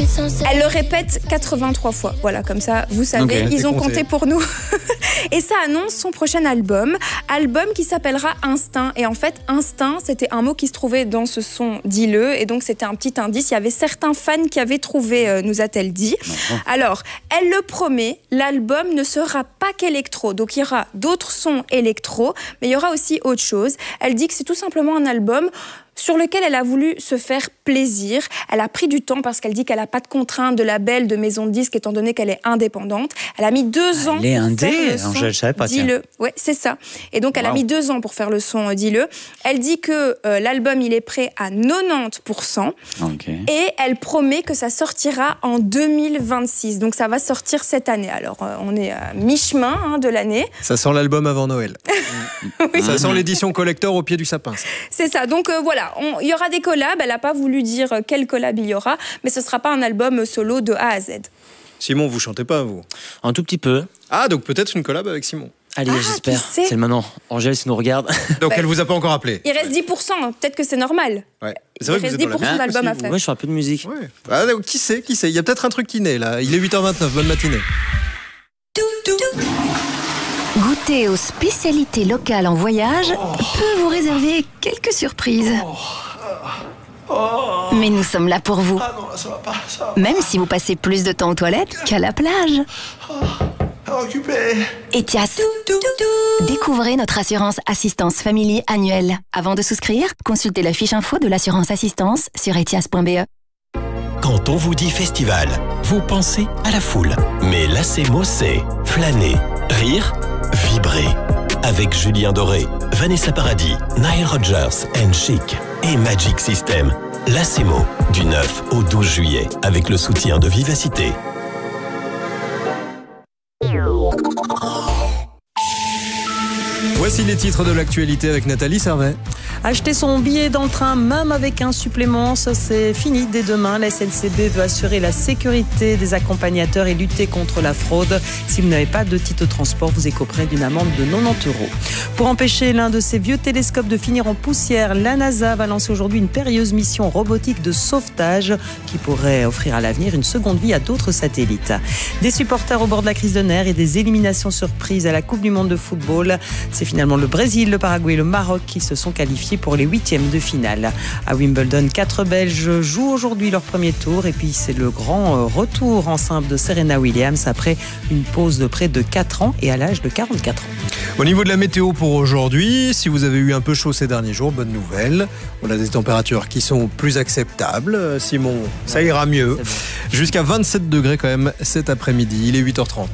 Elle le répète 83 fois. Voilà, comme ça, vous savez, ils ont compté pour nous. Et ça annonce son prochain album qui s'appellera Instinct. Et en fait, Instinct, c'était un mot qui se trouvait dans ce son Dis-le. Et donc, c'était un petit indice. Il y avait certains fans qui avaient trouvé, nous a-t-elle dit. Alors, elle le promet, l'album ne sera pas qu'électro. Donc, il y aura d'autres sons électro, mais il y aura aussi autre chose. Elle dit que c'est tout simplement un album sur lequel elle a voulu se faire plaisir. Elle a pris du temps parce qu'elle dit qu'elle n'a pas de contraintes de label, de maison de disques, étant donné qu'elle est indépendante. Elle a mis 2 ans. Elle est indé, je ne savais pas. Dis-le. Ouais, c'est ça. Et donc, elle a mis 2 ans pour faire le son Dis-le. Elle dit que l'album, il est prêt à 90%. Et elle promet que ça sortira en 2026. Donc, ça va sortir cette année. Alors, on est à mi-chemin de l'année. Ça sent l'album avant Noël. Oui. Ça sent l'édition collector au pied du sapin. C'est ça. Donc, voilà. Il y aura des collabs, elle n'a pas voulu dire quel collab il y aura, mais ce ne sera pas un album solo de A à Z. Simon, vous chantez pas, vous? Un tout petit peu. Ah, donc peut-être une collab avec Simon. Allez, j'espère. C'est maintenant. Angèle, si nous regarde. Donc elle vous a pas encore appelé? Il reste 10%, peut-être que c'est normal. Ouais. C'est vrai il reste 10% d'album à faire. Ouais, je fais un peu de musique. Ouais. Ah, qui sait? Il y a peut-être un truc qui naît là. Il est 8h29, bonne matinée. Goûter aux spécialités locales en voyage peut vous réserver quelques surprises. Mais nous sommes là pour vous. Même si vous passez plus de temps aux toilettes qu'à la plage. Etias. Découvrez notre assurance assistance family annuelle. Avant de souscrire, consultez la fiche info de l'assurance assistance sur etias.be. Quand on vous dit festival, vous pensez à la foule. Mais l'ACMO, c'est flâner, rire, vibrer. Avec Julien Doré, Vanessa Paradis, Nile Rodgers and Chic et Magic System. L'ACMO, du 9 au 12 juillet, avec le soutien de Vivacité. Voici les titres de l'actualité avec Nathalie Servet. Acheter son billet dans le train, même avec un supplément, ça c'est fini dès demain. La SNCB veut assurer la sécurité des accompagnateurs et lutter contre la fraude. Si vous n'avez pas de titre de transport, vous écoperez d'une amende de 90 €. Pour empêcher l'un de ces vieux télescopes de finir en poussière, la NASA va lancer aujourd'hui une périlleuse mission robotique de sauvetage qui pourrait offrir à l'avenir une seconde vie à d'autres satellites. Des supporters au bord de la crise de nerfs et des éliminations surprises à la Coupe du Monde de football. C'est finalement le Brésil, le Paraguay et le Maroc qui se sont qualifiés pour les 8e de finale. À Wimbledon, 4 Belges jouent aujourd'hui leur premier tour et puis c'est le grand retour en simple de Serena Williams après une pause de près de 4 ans et à l'âge de 44 ans. Au niveau de la météo pour aujourd'hui, si vous avez eu un peu chaud ces derniers jours, bonne nouvelle. On a des températures qui sont plus acceptables. Simon, ça ira mieux. Jusqu'à 27 degrés quand même cet après-midi. Il est 8h30.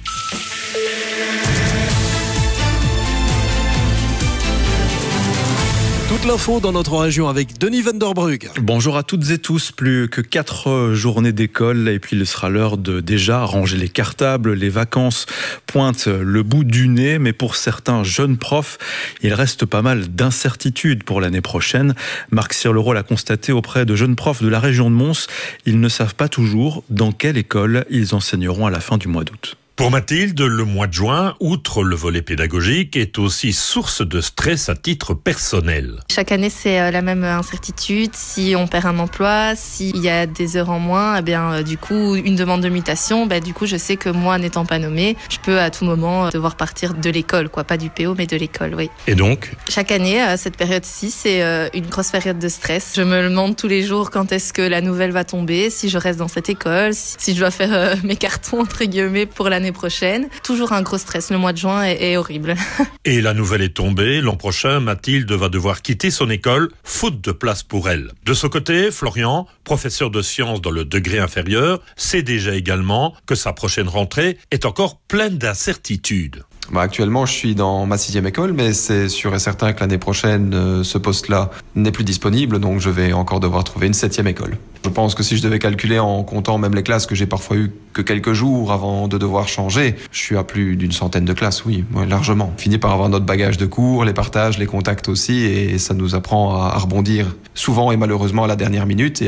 Toute l'info dans notre région avec Denis Vanderbrugge. Bonjour à toutes et tous. Plus que 4 journées d'école et puis il sera l'heure de déjà ranger les cartables. Les vacances pointent le bout du nez, mais pour certains jeunes profs, il reste pas mal d'incertitudes pour l'année prochaine. Marc Sirleroy l'a constaté auprès de jeunes profs de la région de Mons. Ils ne savent pas toujours dans quelle école ils enseigneront à la fin du mois d'août. Pour Mathilde, le mois de juin, outre le volet pédagogique, est aussi source de stress à titre personnel. Chaque année, c'est la même incertitude. Si on perd un emploi, s'il y a des heures en moins, eh bien, du coup, une demande de mutation, du coup, je sais que moi, n'étant pas nommée, je peux à tout moment devoir partir de l'école, pas du PO, mais de l'école, oui. Et donc ? Chaque année, cette période-ci, c'est une grosse période de stress. Je me demande tous les jours quand est-ce que la nouvelle va tomber, si je reste dans cette école, si je dois faire mes cartons, entre guillemets, pour l'année prochaine. Toujours un gros stress. Le mois de juin est horrible. Et la nouvelle est tombée. L'an prochain, Mathilde va devoir quitter son école, faute de place pour elle. De son côté, Florian, professeur de sciences dans le degré inférieur, sait déjà également que sa prochaine rentrée est encore pleine d'incertitudes. Actuellement, je suis dans ma 6e école, mais c'est sûr et certain que l'année prochaine, ce poste-là n'est plus disponible, donc je vais encore devoir trouver une 7e école. Je pense que si je devais calculer en comptant même les classes que j'ai parfois eues que quelques jours avant de devoir changer, je suis à plus d'une centaine de classes, oui, largement. On finit par avoir notre bagage de cours, les partages, les contacts aussi, et ça nous apprend à rebondir souvent et malheureusement à la dernière minute, et avec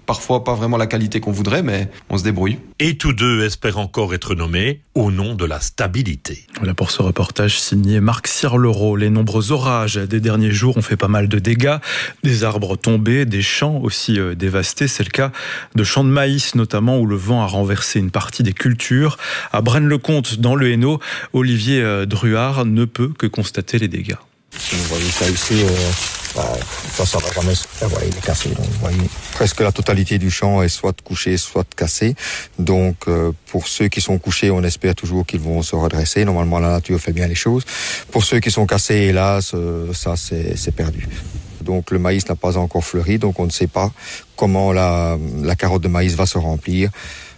parfois pas vraiment la qualité qu'on voudrait, mais on se débrouille. Et tous deux espèrent encore être nommés au nom de la stabilité. Voilà pour ce reportage signé Marc Cirlereau. Les nombreux orages des derniers jours ont fait pas mal de dégâts. Des arbres tombés, des champs aussi dévastés. C'est le cas de champs de maïs notamment, où le vent a renversé une partie des cultures. À Braine-le-Comte, dans le Hainaut, Olivier Druard ne peut que constater les dégâts. Si vous voyez ça ici, ça va jamais se faire. Voilà, il est cassé. Donc, vous voyez, presque la totalité du champ est soit couché, soit cassé. Donc, pour ceux qui sont couchés, on espère toujours qu'ils vont se redresser. Normalement, la nature fait bien les choses. Pour ceux qui sont cassés, hélas, ça, c'est perdu. Donc, le maïs n'a pas encore fleuri, donc on ne sait pas comment la carotte de maïs va se remplir.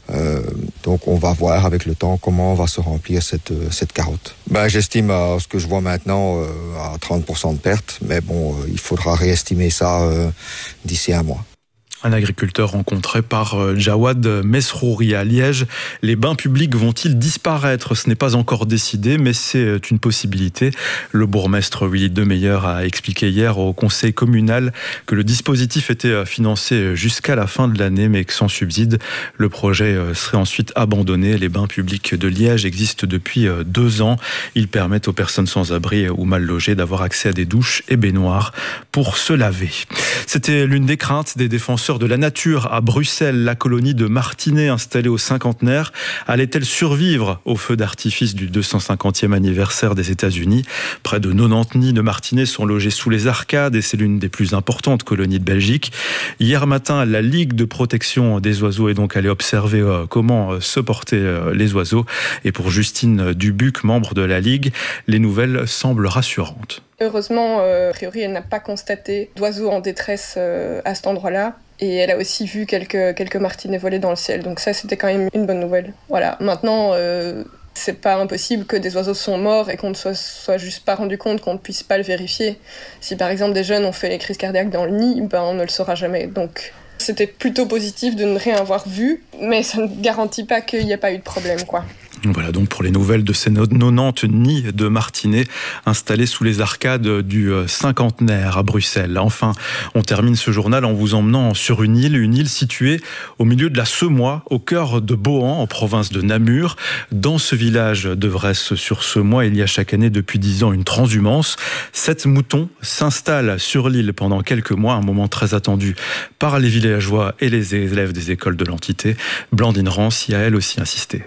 Donc on va voir avec le temps comment va se remplir cette carotte. J'estime à ce que je vois maintenant à 30% de perte, mais bon, il faudra réestimer ça d'ici un mois. Un agriculteur rencontré par Jawad Mesrouri à Liège. Les bains publics vont-ils disparaître ? Ce n'est pas encore décidé, mais c'est une possibilité. Le bourgmestre Willy Demeyer a expliqué hier au conseil communal que le dispositif était financé jusqu'à la fin de l'année, mais que sans subside, le projet serait ensuite abandonné. Les bains publics de Liège existent depuis 2 ans. Ils permettent aux personnes sans abri ou mal logées d'avoir accès à des douches et baignoires pour se laver. C'était l'une des craintes des défenseurs de la nature à Bruxelles. La colonie de martinets installée au cinquantenaire allait-elle survivre au feu d'artifice du 250e anniversaire des États-Unis ? Près de 90 nids de martinets sont logés sous les arcades et c'est l'une des plus importantes colonies de Belgique. Hier matin, la Ligue de protection des oiseaux est donc allée observer comment se portaient les oiseaux. Et pour Justine Dubuc, membre de la Ligue, les nouvelles semblent rassurantes. Heureusement, a priori, elle n'a pas constaté d'oiseaux en détresse à cet endroit-là. Et elle a aussi vu quelques martinets voler dans le ciel. Donc ça, c'était quand même une bonne nouvelle. Voilà. Maintenant, c'est pas impossible que des oiseaux sont morts et qu'on ne soit juste pas rendu compte, qu'on ne puisse pas le vérifier. Si par exemple des jeunes ont fait les crises cardiaques dans le nid, on ne le saura jamais. Donc c'était plutôt positif de ne rien avoir vu, mais ça ne garantit pas qu'il n'y a pas eu de problème, quoi. Voilà donc pour les nouvelles de ces 90 nids de martinets installés sous les arcades du cinquantenaire à Bruxelles. Enfin, on termine ce journal en vous emmenant sur une île située au milieu de la Semois, au cœur de Bohan, en province de Namur. Dans ce village de Vresse-sur-Semois, il y a chaque année depuis 10 ans une transhumance. 7 moutons s'installent sur l'île pendant quelques mois, un moment très attendu par les villageois et les élèves des écoles de l'entité. Blandine Rance y a elle aussi insisté.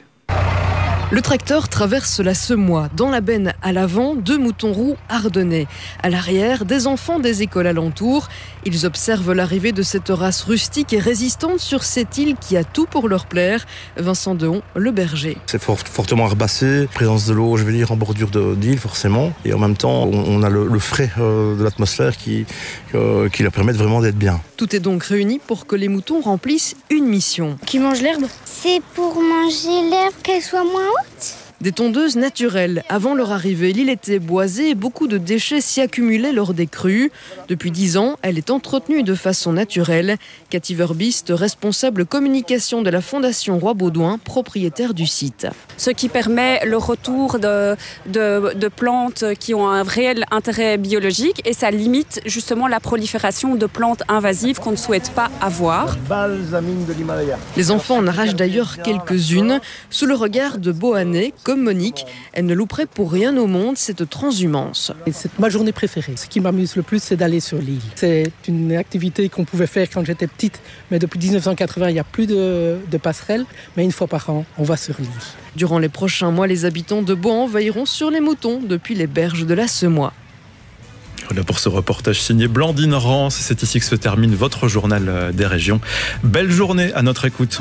Le tracteur traverse la Semois. Dans la benne à l'avant, 2 moutons roux ardennais. À l'arrière, des enfants des écoles alentours. Ils observent l'arrivée de cette race rustique et résistante sur cette île qui a tout pour leur plaire. Vincent Dehon, le berger. C'est fortement herbacé, présence de l'eau, en bordure d'île forcément. Et en même temps, on a le frais de l'atmosphère qui leur permet vraiment d'être bien. Tout est donc réuni pour que les moutons remplissent une mission. Qui mange l'herbe ? C'est pour manger l'herbe, qu'elle soit moins haute ? Des tondeuses naturelles. Avant leur arrivée, l'île était boisée et beaucoup de déchets s'y accumulaient lors des crues. Depuis 10 ans, elle est entretenue de façon naturelle. Cathy Verbist, responsable communication de la Fondation Roi Baudouin, propriétaire du site. Ce qui permet le retour de plantes qui ont un réel intérêt biologique et ça limite justement la prolifération de plantes invasives qu'on ne souhaite pas avoir. Les enfants en arrachent d'ailleurs quelques-unes sous le regard de Bohanais, comme Monique. Elle ne louperait pour rien au monde cette transhumance. C'est ma journée préférée. Ce qui m'amuse le plus, c'est d'aller sur l'île. C'est une activité qu'on pouvait faire quand j'étais petite, mais depuis 1980, il n'y a plus de passerelle. Mais une fois par an, on va sur l'île. Durant les prochains mois, les habitants de Bohan veilleront sur les moutons depuis les berges de la Semois. Voilà pour ce reportage signé Blandine Rance. C'est ici que se termine votre journal des régions. Belle journée à notre écoute.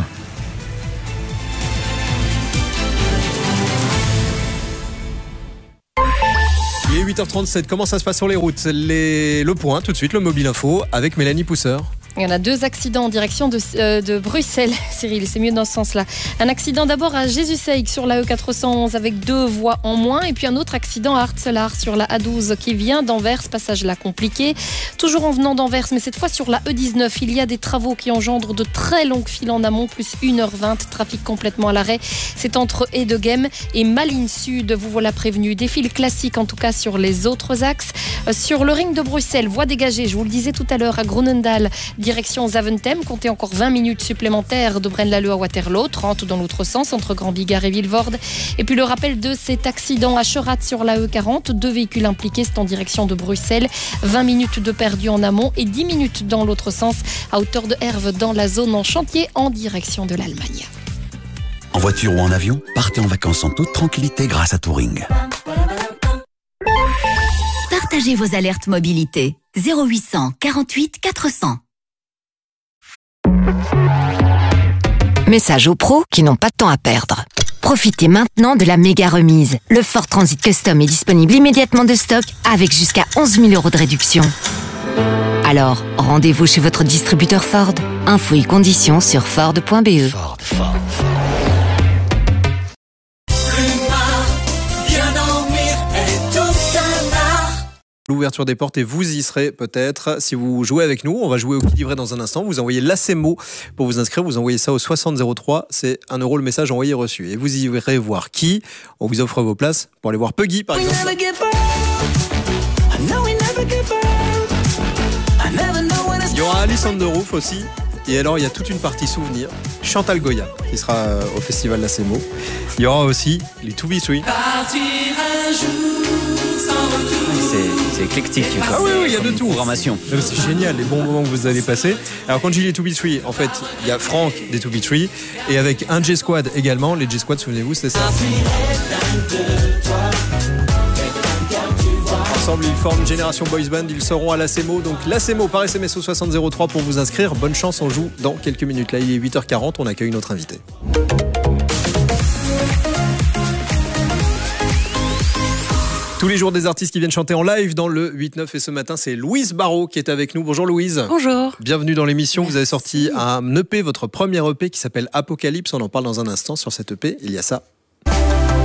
Il est 8h37, comment ça se passe sur les routes ? Le point, tout de suite, le Mobile Info avec Mélanie Pousseur. Il y en a 2 accidents en direction de Bruxelles, Cyril, c'est mieux dans ce sens-là. Un accident d'abord à Jésus-Seig sur la E411 avec 2 voies en moins et puis un autre accident à Hartzelard sur la A12 qui vient d'Anvers, passage là compliqué. Toujours en venant d'Anvers, mais cette fois sur la E19, il y a des travaux qui engendrent de très longues files en amont, plus 1h20, trafic complètement à l'arrêt. C'est entre Edegem et Malines Sud, vous voilà prévenu. Des files classiques en tout cas sur les autres axes. Sur le ring de Bruxelles, voie dégagée, je vous le disais tout à l'heure, à Groenendael, Direction Zaventem, comptez encore 20 minutes supplémentaires de Braine-l'Alleud à Waterloo, 30 dans l'autre sens entre Grand-Bigard et Vilvoorde. Et puis le rappel de cet accident à Cherat sur la E40, 2 véhicules impliqués, c'est en direction de Bruxelles, 20 minutes de perdu en amont et 10 minutes dans l'autre sens à hauteur de Herve dans la zone en chantier en direction de l'Allemagne. En voiture ou en avion, partez en vacances en toute tranquillité grâce à Touring. Partagez vos alertes mobilité. 0800 48 400. Message aux pros qui n'ont pas de temps à perdre. Profitez maintenant de la méga remise. Le Ford Transit Custom est disponible immédiatement de stock avec jusqu'à 11 000 € de réduction. Alors, rendez-vous chez votre distributeur Ford. Infos et conditions sur Ford.be. Ford. L'ouverture des portes et vous y serez peut-être si vous jouez avec nous. On va jouer au qui livret dans un instant. Vous envoyez l'ACMO pour vous inscrire. Vous envoyez ça au 6003. C'est 1 € le message envoyé reçu. Et vous y irez voir qui. On vous offre vos places pour aller voir Puggy par exemple. Il y aura Alice on the Roof aussi. Et alors il y a toute une partie souvenir. Chantal Goya qui sera au festival l'ACMO. Il y aura aussi les 2B3. C'est éclectique. Ah oui, il y a de tout. Programmation. C'est génial, les bons moments que vous allez passer. Alors quand je dis les 2B3, en fait, il y a Franck des 2B3 et avec un J-Squad également. Les J-Squad, souvenez-vous, c'est ça. Ensemble, ils forment Génération Boys Band. Ils seront à l'ACMO. Donc l'ACMO par SMS au 6003 pour vous inscrire. Bonne chance, on joue dans quelques minutes. Là, il est 8h40, on accueille notre invité. Tous les jours des artistes qui viennent chanter en live dans le 8-9 et ce matin c'est Louise Barrault qui est avec nous. Bonjour Louise. Bonjour. Bienvenue dans l'émission. Merci. Vous avez sorti un EP, votre premier EP qui s'appelle Apocalypse. On en parle dans un instant sur cet EP. Il y a ça.